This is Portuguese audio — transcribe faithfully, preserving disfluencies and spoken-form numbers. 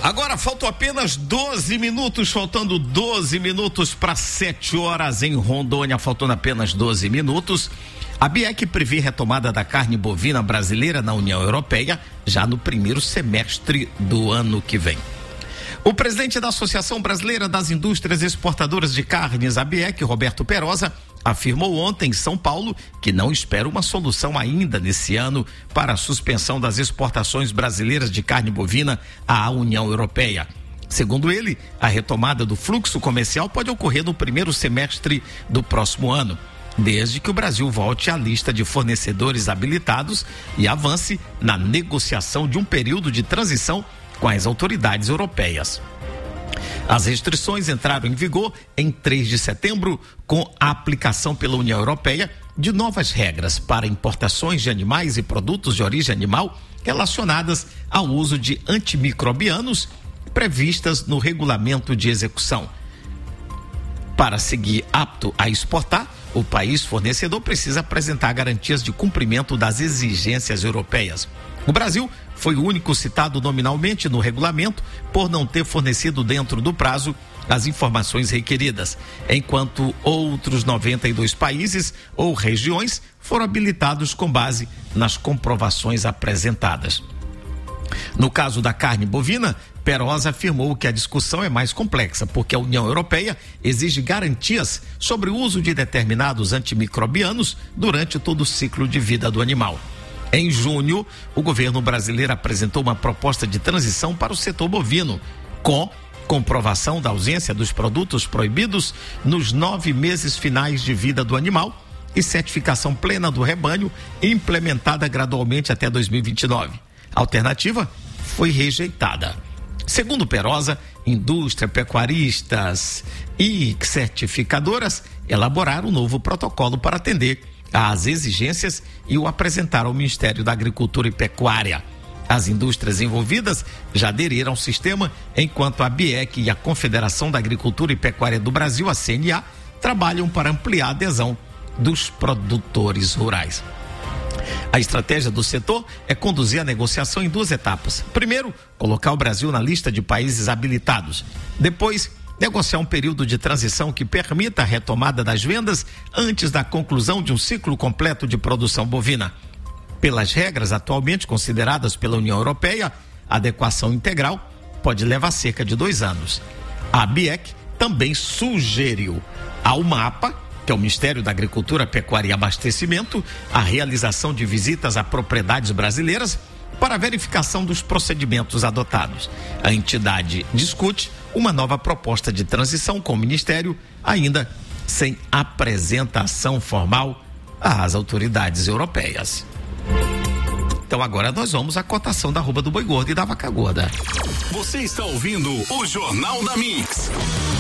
Agora faltam apenas doze minutos, faltando doze minutos para sete horas em Rondônia, faltando apenas doze minutos. A B I E C prevê retomada da carne bovina brasileira na União Europeia já no primeiro semestre do ano que vem. O presidente da Associação Brasileira das Indústrias Exportadoras de Carnes, a B I E C, Roberto Perosa, afirmou ontem em São Paulo que não espera uma solução ainda nesse ano para a suspensão das exportações brasileiras de carne bovina à União Europeia. Segundo ele, a retomada do fluxo comercial pode ocorrer no primeiro semestre do próximo ano, desde que o Brasil volte à lista de fornecedores habilitados e avance na negociação de um período de transição com as autoridades europeias. As restrições entraram em vigor em três de setembro, com a aplicação pela União Europeia de novas regras para importações de animais e produtos de origem animal relacionadas ao uso de antimicrobianos previstas no regulamento de execução. Para seguir apto a exportar, o país fornecedor precisa apresentar garantias de cumprimento das exigências europeias. O Brasil foi o único citado nominalmente no regulamento por não ter fornecido dentro do prazo as informações requeridas, enquanto outros noventa e dois países ou regiões foram habilitados com base nas comprovações apresentadas. No caso da carne bovina, Perosa afirmou que a discussão é mais complexa, porque a União Europeia exige garantias sobre o uso de determinados antimicrobianos durante todo o ciclo de vida do animal. Em junho, o governo brasileiro apresentou uma proposta de transição para o setor bovino, com comprovação da ausência dos produtos proibidos nos nove meses finais de vida do animal e certificação plena do rebanho, implementada gradualmente até dois mil e vinte e nove. A alternativa foi rejeitada. Segundo Perosa, indústria, pecuaristas e certificadoras elaboraram um novo protocolo para atender às exigências e o apresentaram ao Ministério da Agricultura e Pecuária. As indústrias envolvidas já aderiram ao sistema, enquanto a B I E C e a Confederação da Agricultura e Pecuária do Brasil, a C N A, trabalham para ampliar a adesão dos produtores rurais. A estratégia do setor é conduzir a negociação em duas etapas. Primeiro, colocar o Brasil na lista de países habilitados. Depois, negociar um período de transição que permita a retomada das vendas antes da conclusão de um ciclo completo de produção bovina. Pelas regras atualmente consideradas pela União Europeia, a adequação integral pode levar cerca de dois anos. A B I E C também sugeriu ao MAPA, que é o Ministério da Agricultura, Pecuária e Abastecimento, a realização de visitas a propriedades brasileiras para a verificação dos procedimentos adotados. A entidade discute uma nova proposta de transição com o Ministério, ainda sem apresentação formal às autoridades europeias. Então agora nós vamos à cotação da arroba do boi gordo e da vaca gorda. Você está ouvindo o Jornal da Mix.